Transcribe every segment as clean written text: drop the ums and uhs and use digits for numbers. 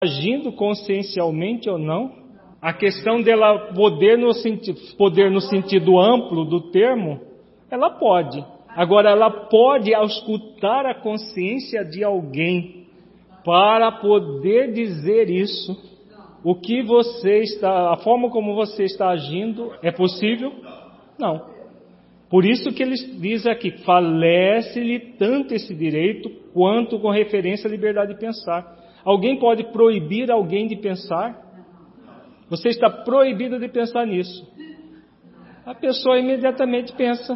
agindo consciencialmente ou não. A questão dela poder no sentido amplo do termo, ela pode. Agora, ela pode auscultar a consciência de alguém para poder dizer isso. O que você está, a forma como você está agindo, é possível? Não. Por isso que ele diz aqui, falece-lhe tanto esse direito quanto com referência à liberdade de pensar. Alguém pode proibir alguém de pensar? Você está proibido de pensar nisso. A pessoa imediatamente pensa.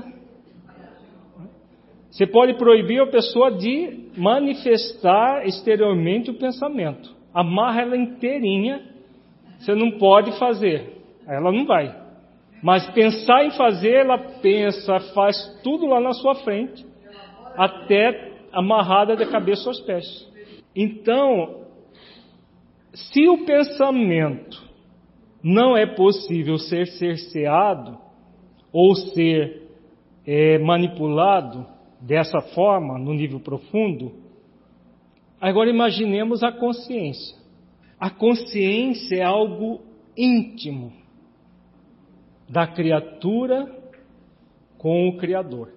Você pode proibir a pessoa de manifestar exteriormente o pensamento. Amarra ela inteirinha, você não pode fazer. Ela não vai. Mas pensar em fazer, ela pensa, faz tudo lá na sua frente, até amarrada de cabeça aos pés. Então, se o pensamento não é possível ser cerceado ou ser manipulado dessa forma, no nível profundo, agora imaginemos a consciência. A consciência é algo íntimo da criatura com o Criador.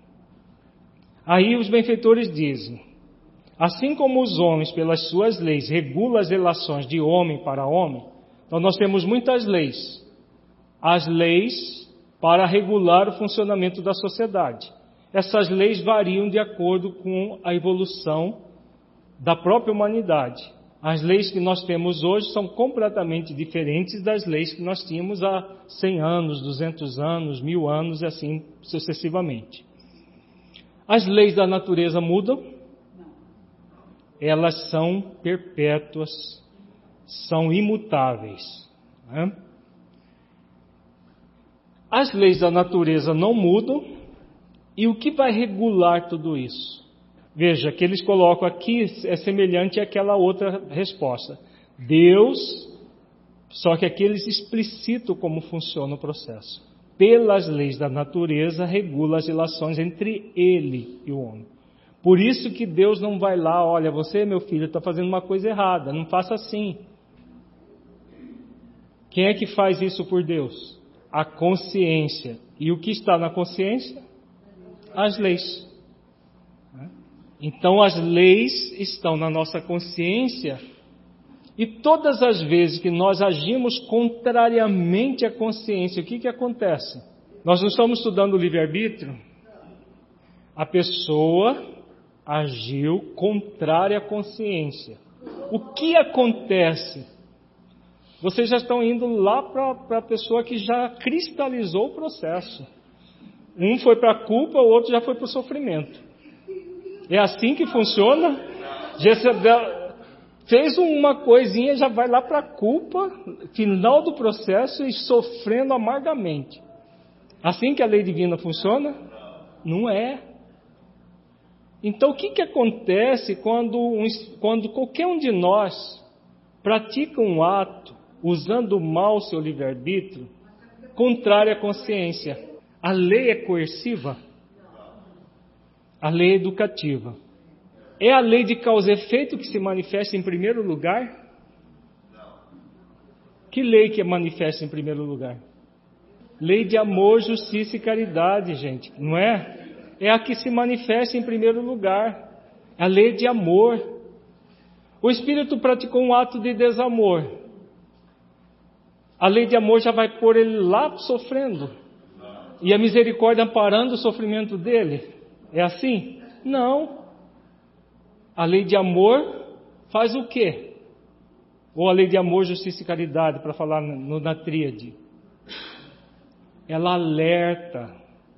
Aí os benfeitores dizem, assim como os homens, pelas suas leis, regulam as relações de homem para homem, então nós temos muitas leis. As leis para regular o funcionamento da sociedade. Essas leis variam de acordo com a evolução da própria humanidade. As leis que nós temos hoje são completamente diferentes das leis que nós tínhamos há 100 anos, 200 anos, 1000 anos e assim sucessivamente. As leis da natureza mudam? Elas são perpétuas, são imutáveis. Né? As leis da natureza não mudam, e o que vai regular tudo isso? Veja, que eles colocam aqui é semelhante àquela outra resposta. Deus, só que aqui eles explicitam como funciona o processo. Pelas leis da natureza, regula as relações entre ele e o homem. Por isso que Deus não vai lá, olha, você, meu filho, está fazendo uma coisa errada, não faça assim. Quem é que faz isso por Deus? A consciência. E o que está na consciência? As leis. Então as leis estão na nossa consciência e todas as vezes que nós agimos contrariamente à consciência, o que acontece? Nós não estamos estudando o livre-arbítrio? A pessoa agiu contrária à consciência. O que acontece? Vocês já estão indo lá para a pessoa que já cristalizou o processo. Um foi para a culpa, o outro já foi para o sofrimento. É assim que funciona? Fez uma coisinha, já vai lá para a culpa, final do processo e sofrendo amargamente. Assim que a lei divina funciona? Não é. Então o que acontece quando qualquer um de nós pratica um ato usando mal o seu livre-arbítrio, contrário à consciência? A lei é coerciva? A lei é educativa. É a lei de causa e efeito que se manifesta em primeiro lugar? Que lei que manifesta em primeiro lugar? Lei de amor, justiça e caridade, gente, não é? É a que se manifesta em primeiro lugar. A lei de amor. O espírito praticou um ato de desamor. A lei de amor já vai pôr ele lá sofrendo. E a misericórdia amparando o sofrimento dele. É assim? Não. A lei de amor faz o quê? Ou a lei de amor, justiça e caridade, para falar na tríade. Ela alerta.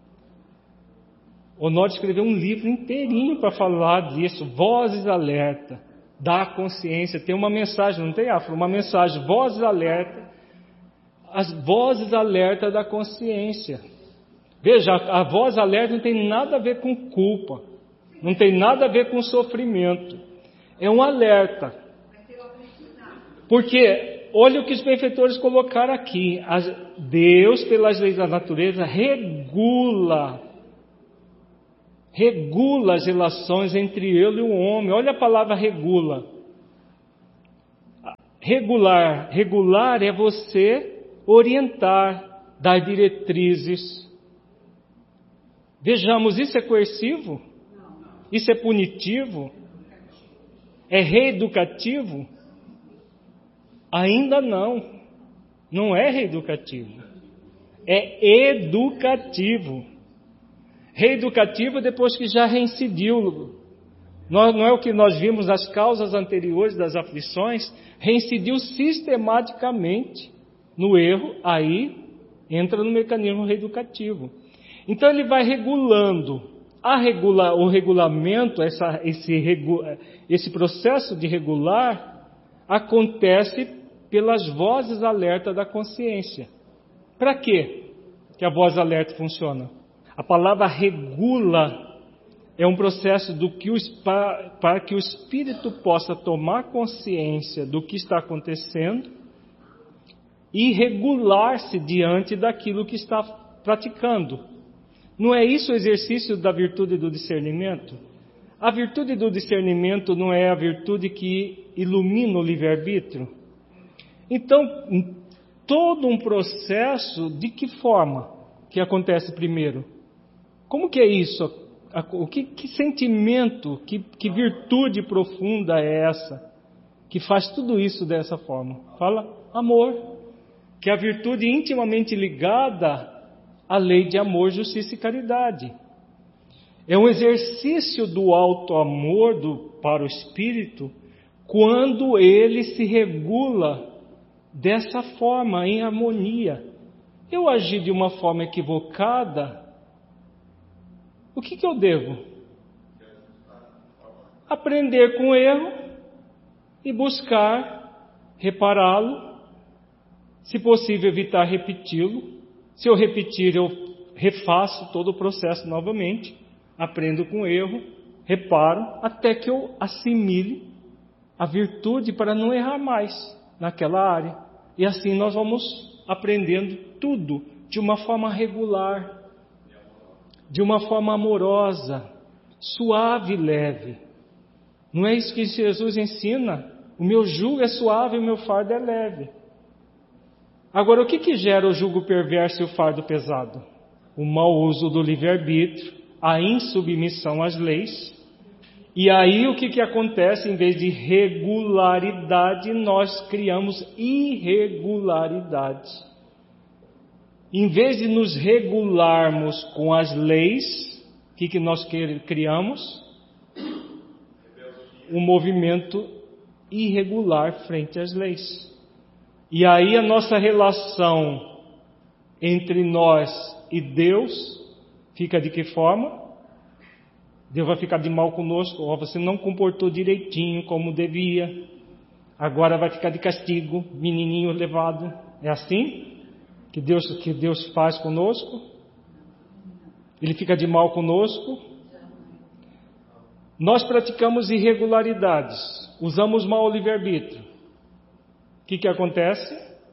O Honório escreveu um livro inteirinho para falar disso. Vozes alerta. Da consciência. Tem uma mensagem, não tem, Afro? Uma mensagem. Vozes alerta. As vozes alerta da consciência. Veja, a voz alerta não tem nada a ver com culpa, não tem nada a ver com sofrimento, é um alerta. Porque, olha o que os benfeitores colocaram aqui, Deus, pelas leis da natureza, regula as relações entre ele e o homem. Olha a palavra regula. Regular. Regular é você orientar, dar diretrizes. Vejamos, isso é coercivo? Isso é punitivo? É reeducativo? Ainda não. Não é reeducativo. É educativo. Reeducativo depois que já reincidiu. Não é o que nós vimos nas causas anteriores das aflições. Reincidiu sistematicamente no erro, aí entra no mecanismo reeducativo. Então ele vai regulando. O regulamento, esse processo de regular, acontece pelas vozes alerta da consciência. Para quê que a voz alerta funciona? A palavra regula é um processo para que o espírito possa tomar consciência do que está acontecendo e regular-se diante daquilo que está praticando. Não é isso o exercício da virtude do discernimento? A virtude do discernimento não é a virtude que ilumina o livre-arbítrio? Então, todo um processo, de que forma que acontece primeiro? Como que é isso? Que sentimento, que virtude profunda é essa que faz tudo isso dessa forma? Fala, amor, que é a virtude intimamente ligada à lei de amor, justiça e caridade. É um exercício do alto amor para o espírito quando ele se regula dessa forma, em harmonia. Eu agi de uma forma equivocada, o que eu devo? Aprender com o erro e buscar repará-lo, se possível evitar repeti-lo. Se eu repetir, eu refaço todo o processo novamente, aprendo com o erro, reparo, até que eu assimile a virtude para não errar mais naquela área. E assim nós vamos aprendendo tudo de uma forma regular, de uma forma amorosa, suave e leve. Não é isso que Jesus ensina? O meu jugo é suave e o meu fardo é leve. Agora, o que gera o jugo perverso e o fardo pesado? O mau uso do livre-arbítrio, a insubmissão às leis. E aí o que acontece? Em vez de regularidade, nós criamos irregularidade. Em vez de nos regularmos com as leis, o que nós criamos? Um movimento irregular frente às leis. E aí a nossa relação entre nós e Deus fica de que forma? Deus vai ficar de mal conosco. Você não comportou direitinho como devia. Agora vai ficar de castigo, menininho levado. É assim que Deus faz conosco? Ele fica de mal conosco? Nós praticamos irregularidades. Usamos mal o livre-arbítrio. O que acontece?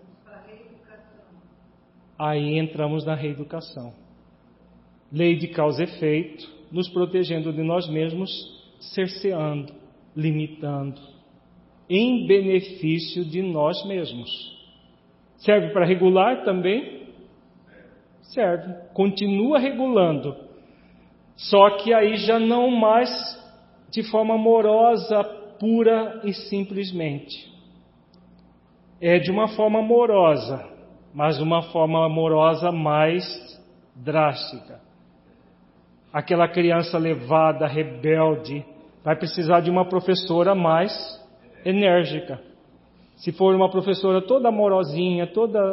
Aí entramos na reeducação. Lei de causa e efeito, nos protegendo de nós mesmos, cerceando, limitando, em benefício de nós mesmos. Serve para regular também? Serve. Continua regulando. Só que aí já não mais de forma amorosa, pura e simplesmente. É de uma forma amorosa, mas uma forma amorosa mais drástica. Aquela criança levada, rebelde, vai precisar de uma professora mais enérgica. Se for uma professora toda amorosinha,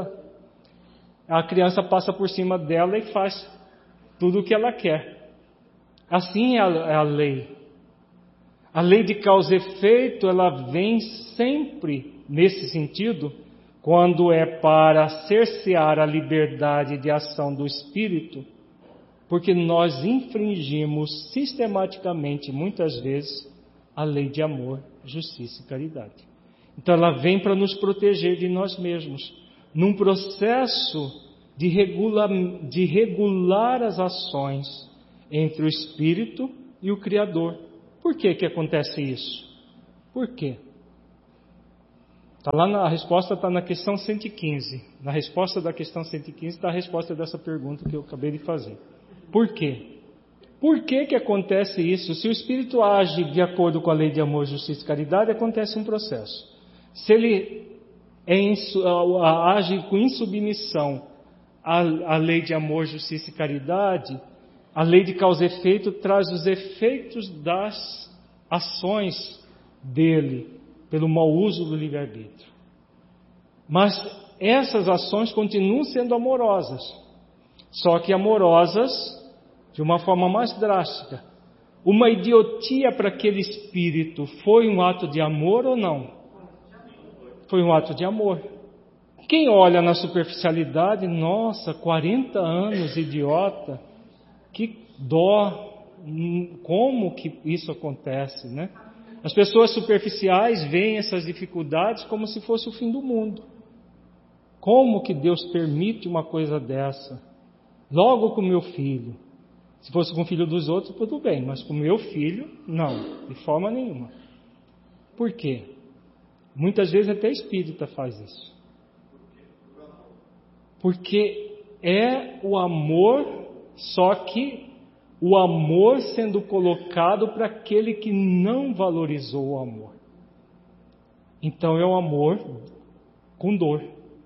a criança passa por cima dela e faz tudo o que ela quer. Assim é a lei. A lei de causa e efeito, ela vem sempre nesse sentido, quando é para cercear a liberdade de ação do espírito, porque nós infringimos sistematicamente, muitas vezes, a lei de amor, justiça e caridade. Então ela vem para nos proteger de nós mesmos, num processo de regular as ações entre o espírito e o Criador. Por que acontece isso? Por quê? A resposta está na questão 115. Na resposta da questão 115 está a resposta dessa pergunta que eu acabei de fazer. Por quê? Por que acontece isso? Se o Espírito age de acordo com a lei de amor, justiça e caridade, acontece um processo. Se ele age com insubmissão à lei de amor, justiça e caridade, a lei de causa e efeito traz os efeitos das ações dele, pelo mau uso do livre-arbítrio. Mas essas ações continuam sendo amorosas, só que amorosas de uma forma mais drástica. Uma idiotia para aquele espírito foi um ato de amor ou não? Foi um ato de amor. Quem olha na superficialidade, nossa, 40 anos, idiota, que dó, como que isso acontece, né? As pessoas superficiais veem essas dificuldades como se fosse o fim do mundo. Como que Deus permite uma coisa dessa? Logo com meu filho. Se fosse com o filho dos outros, tudo bem, mas com o meu filho, não, de forma nenhuma. Por quê? Muitas vezes até espírita faz isso. Porque é o amor, só que o amor sendo colocado para aquele que não valorizou o amor. Então é o amor com dor.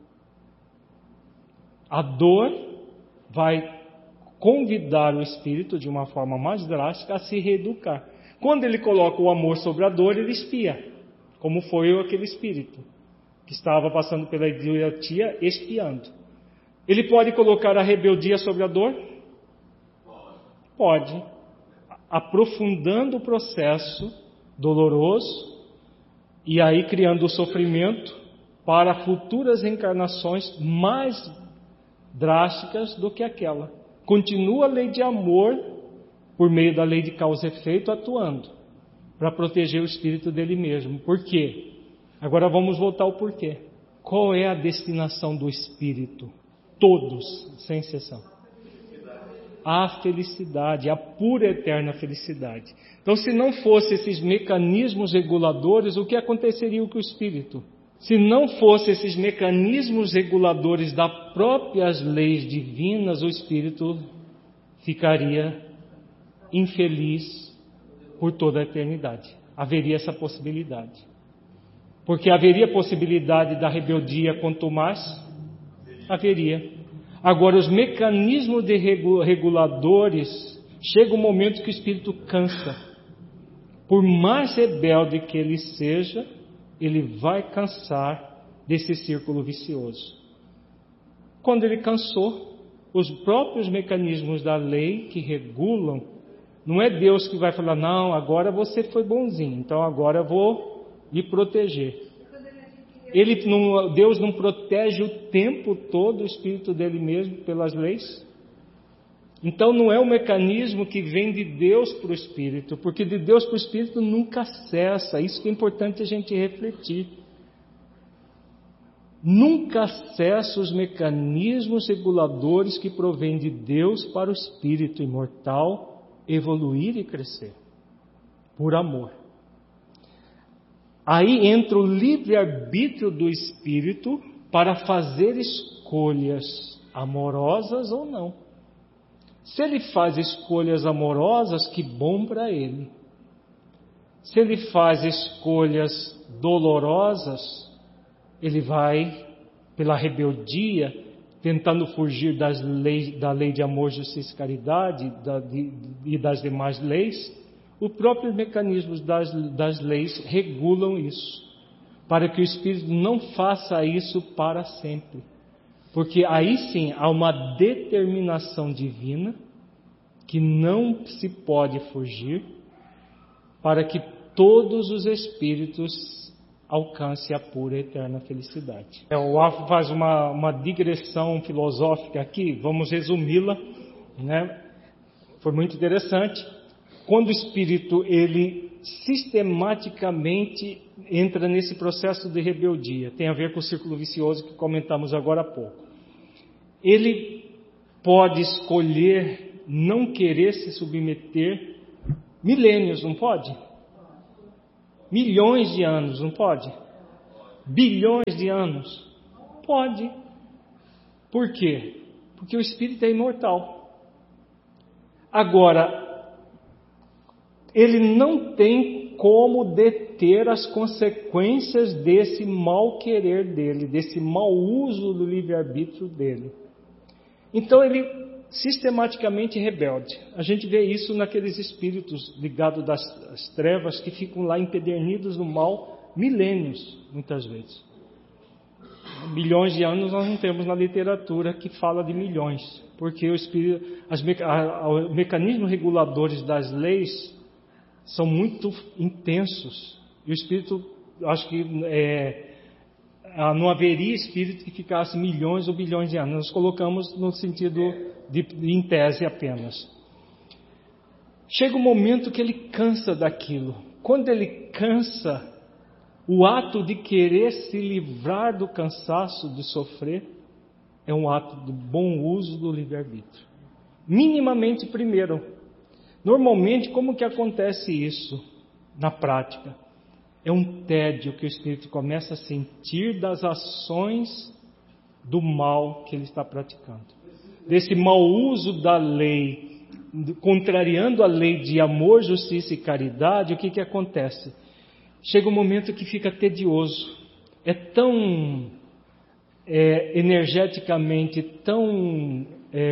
A dor vai convidar o espírito de uma forma mais drástica a se reeducar. Quando ele coloca o amor sobre a dor, ele espia, como foi aquele espírito que estava passando pela idiotia espiando. Ele pode colocar a rebeldia sobre a dor? Pode, aprofundando o processo doloroso e aí criando o sofrimento para futuras encarnações mais drásticas do que aquela. Continua a lei de amor por meio da lei de causa e efeito atuando para proteger o espírito dele mesmo. Por quê? Agora vamos voltar ao porquê. Qual é a destinação do espírito? Todos, sem exceção. A felicidade, a pura eterna felicidade. Então, se não fossem esses mecanismos reguladores, o que aconteceria com o espírito? Se não fossem esses mecanismos reguladores das próprias leis divinas, o espírito ficaria infeliz por toda a eternidade. Haveria essa possibilidade. Porque haveria possibilidade da rebeldia quanto mais? Haveria. Agora, os mecanismos de reguladores, chega um momento que o espírito cansa. Por mais rebelde que ele seja, ele vai cansar desse círculo vicioso. Quando ele cansou, os próprios mecanismos da lei que regulam, não é Deus que vai falar, não, agora você foi bonzinho, então agora eu vou lhe proteger. Deus não protege o tempo todo o espírito dele mesmo pelas leis? Então não é um mecanismo que vem de Deus para o espírito, porque de Deus para o espírito nunca cessa. Isso que é importante a gente refletir. Nunca cessa os mecanismos reguladores que provêm de Deus para o espírito imortal evoluir e crescer, por amor. Aí entra o livre-arbítrio do espírito para fazer escolhas amorosas ou não. Se ele faz escolhas amorosas, que bom para ele. Se ele faz escolhas dolorosas, ele vai, pela rebeldia, tentando fugir da lei de amor, justiça e caridade e das demais leis. Os próprios mecanismos das leis regulam isso, para que o espírito não faça isso para sempre. Porque aí sim há uma determinação divina que não se pode fugir, para que todos os espíritos alcancem a pura e eterna felicidade. O Alfa faz uma digressão filosófica aqui, vamos resumi-la, né? Foi muito interessante. Quando o espírito ele sistematicamente entra nesse processo de rebeldia, tem a ver com o círculo vicioso que comentamos agora há pouco. Ele pode escolher não querer se submeter milênios, não pode? Milhões de anos, não pode? bilhões de anos? Pode. Por quê? Porque o espírito é imortal. Agora, ele não tem como deter as consequências desse mau querer dele, desse mau uso do livre-arbítrio dele. Então ele sistematicamente rebelde. A gente vê isso naqueles espíritos ligados às trevas que ficam lá empedernidos no mal milênios, muitas vezes. Bilhões de anos nós não temos na literatura que fala de milhões, porque os mecanismos reguladores das leis são muito intensos. E o espírito, acho que não haveria espírito que ficasse milhões ou bilhões de anos. Nós colocamos no sentido em tese apenas. Chega um momento que ele cansa daquilo. Quando ele cansa, o ato de querer se livrar do cansaço de sofrer é um ato do bom uso do livre-arbítrio. Minimamente primeiro. Normalmente, como que acontece isso na prática? É um tédio que o espírito começa a sentir das ações do mal que ele está praticando. Desse mau uso da lei, contrariando a lei de amor, justiça e caridade, o que acontece? Chega um momento que fica tedioso. É tão energeticamente, tão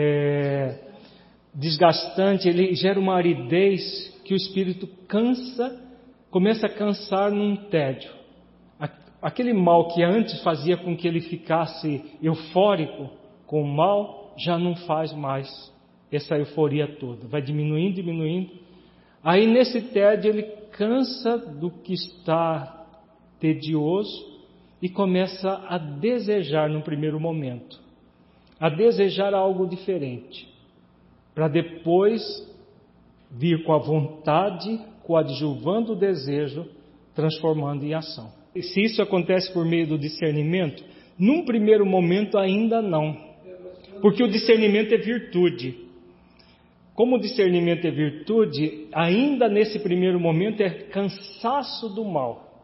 desgastante, ele gera uma aridez que o espírito começa a cansar num tédio. Aquele mal que antes fazia com que ele ficasse eufórico com o mal, já não faz mais essa euforia toda. Vai diminuindo, diminuindo. Aí nesse tédio ele cansa do que está tedioso e começa a desejar no primeiro momento. A desejar algo diferente. Para depois vir com a vontade, coadjuvando o desejo, transformando em ação. E se isso acontece por meio do discernimento, num primeiro momento ainda não. Porque o discernimento é virtude. Como o discernimento é virtude, ainda nesse primeiro momento é cansaço do mal.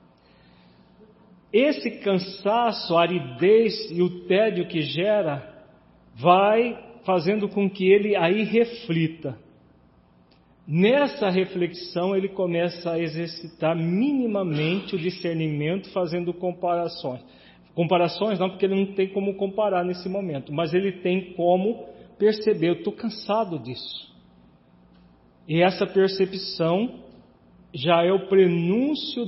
Esse cansaço, a aridez e o tédio que gera, vai fazendo com que ele aí reflita. Nessa reflexão ele começa a exercitar minimamente o discernimento, fazendo comparações. Comparações não, porque ele não tem como comparar nesse momento, mas ele tem como perceber, eu estou cansado disso. E essa percepção já é o prenúncio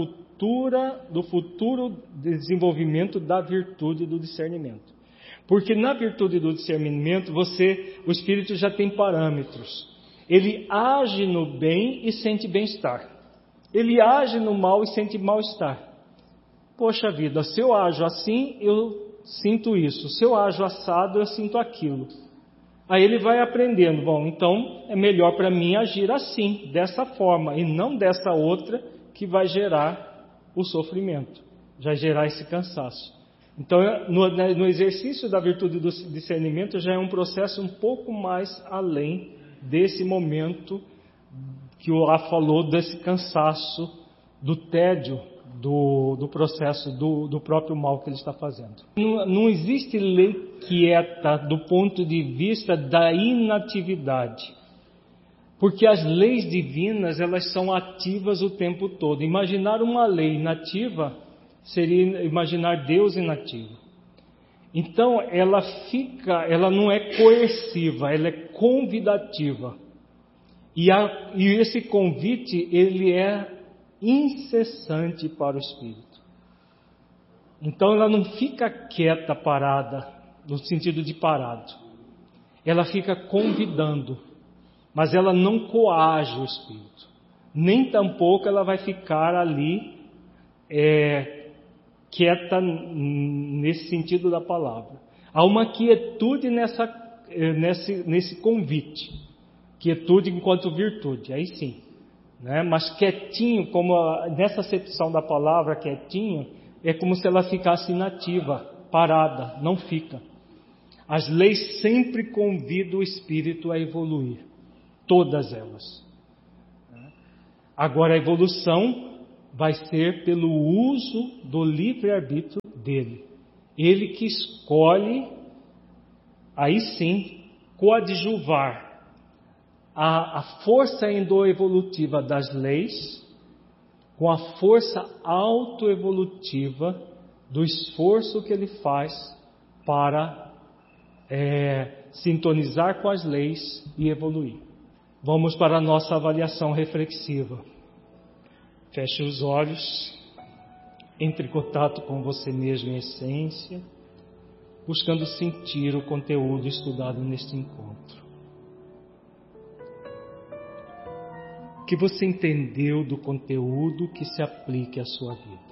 do futuro desenvolvimento da virtude do discernimento. Porque na virtude do discernimento, o espírito já tem parâmetros. Ele age no bem e sente bem-estar. Ele age no mal e sente mal-estar. Poxa vida, se eu ajo assim, eu sinto isso. Se eu ajo assado, eu sinto aquilo. Aí ele vai aprendendo. Bom, então é melhor para mim agir assim, dessa forma, e não dessa outra que vai gerar o sofrimento, vai gerar esse cansaço. Então, no exercício da virtude do discernimento, já é um processo um pouco mais além desse momento que o Lá falou, desse cansaço, do tédio, do processo, do próprio mal que ele está fazendo. Não existe lei quieta do ponto de vista da inatividade. Porque as leis divinas, elas são ativas o tempo todo. Imaginar uma lei inativa seria imaginar Deus inativo. Então, ela não é coerciva, ela é convidativa. E esse convite, ele é incessante para o espírito. Então, ela não fica quieta, parada, no sentido de parado. Ela fica convidando, mas ela não coage o espírito. Nem tampouco ela vai ficar ali quieta nesse sentido da palavra. Há uma quietude nesse convite. Quietude enquanto virtude, aí sim. Né? Mas quietinho, nessa acepção da palavra quietinho, é como se ela ficasse inativa, parada, não fica. As leis sempre convidam o espírito a evoluir. Todas elas. Agora a evolução vai ser pelo uso do livre-arbítrio dele. Ele que escolhe, aí sim, coadjuvar a força endoevolutiva das leis com a força autoevolutiva do esforço que ele faz para sintonizar com as leis e evoluir. Vamos para a nossa avaliação reflexiva. Feche os olhos, entre em contato com você mesmo em essência, buscando sentir o conteúdo estudado neste encontro. O que você entendeu do conteúdo que se aplique à sua vida?